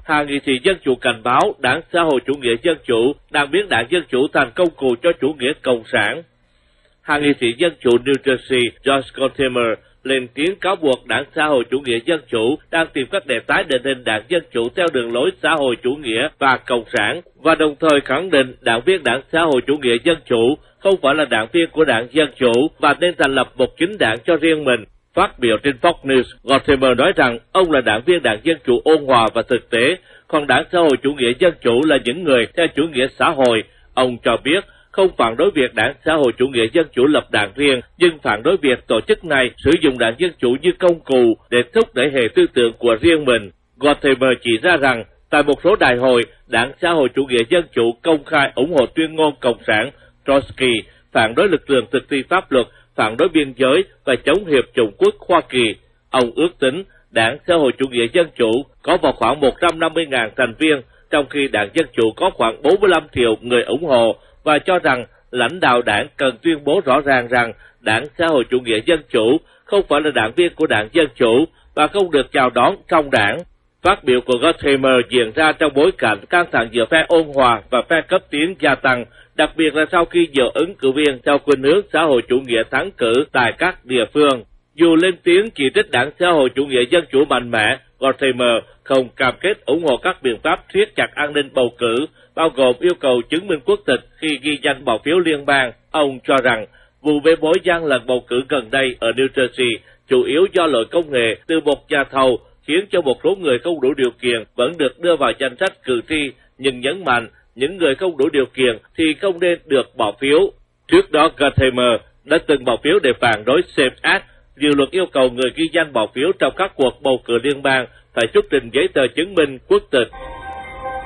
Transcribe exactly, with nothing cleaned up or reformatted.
Hạ nghị sĩ Dân Chủ cảnh báo đảng Xã hội Chủ nghĩa Dân Chủ đang biến đảng Dân Chủ thành công cụ cho chủ nghĩa cộng sản. Hạ nghị sĩ Dân Chủ New Jersey Josh Gottheimer lên tiếng cáo buộc đảng Xã hội Chủ nghĩa Dân Chủ đang tìm cách để tái định hình đảng Dân Chủ theo đường lối xã hội chủ nghĩa và cộng sản, và đồng thời khẳng định đảng viên đảng Xã hội Chủ nghĩa Dân Chủ không phải là đảng viên của đảng Dân Chủ và nên thành lập một chính đảng cho riêng mình. Phát biểu trên Fox News, Gottheimer nói rằng ông là đảng viên đảng Dân Chủ ôn hòa và thực tế, còn đảng Xã hội Chủ nghĩa Dân Chủ là những người theo chủ nghĩa xã hội. Ông cho biết không phản đối việc đảng Xã hội Chủ nghĩa Dân Chủ lập đảng riêng, nhưng phản đối việc tổ chức này sử dụng đảng Dân Chủ như công cụ để thúc đẩy hệ tư tưởng của riêng mình. Gottheimer chỉ ra rằng, tại một số đại hội, đảng Xã hội Chủ nghĩa Dân Chủ công khai ủng hộ tuyên ngôn Cộng sản Trotsky, phản đối lực lượng thực thi pháp luật, phản đối biên giới và chống Hiệp chủng quốc Hoa Kỳ. Ông ước tính đảng Xã hội Chủ nghĩa Dân Chủ có vào khoảng một trăm năm mươi nghìn thành viên, trong khi đảng Dân Chủ có khoảng bốn mươi lăm triệu người ủng hộ, và cho rằng lãnh đạo đảng cần tuyên bố rõ ràng rằng đảng Xã hội Chủ nghĩa Dân Chủ không phải là đảng viên của đảng Dân Chủ và không được chào đón trong đảng. Phát biểu của Gottheimer diễn ra trong bối cảnh căng thẳng giữa phe ôn hòa và phe cấp tiến gia tăng, đặc biệt là sau khi nhiều ứng cử viên theo khuynh hướng xã hội chủ nghĩa thắng cử tại các địa phương. Dù lên tiếng chỉ trích đảng Xã hội Chủ nghĩa Dân Chủ mạnh mẽ, Gottheimer không cam kết ủng hộ các biện pháp siết chặt an ninh bầu cử, bao gồm yêu cầu chứng minh quốc tịch khi ghi danh bỏ phiếu liên bang. Ông cho rằng vụ bê bối gian lận bầu cử gần đây ở New Jersey chủ yếu do lỗi công nghệ từ một nhà thầu, khiến cho một số người không đủ điều kiện vẫn được đưa vào danh sách cử tri, nhưng nhấn mạnh những người không đủ điều kiện thì không nên được bỏ phiếu. Trước đó, Gottheimer đã từng bỏ phiếu để phản đối SAFE Act, dự luật yêu cầu người ghi danh bỏ phiếu trong các cuộc bầu cử liên bang phải xuất trình giấy tờ chứng minh quốc tịch.